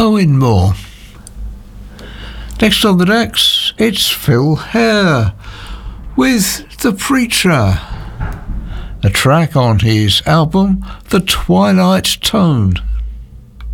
knowing more. Next on the decks, it's Phil Hare with The Preacher, a track on his album The Twilight Tone,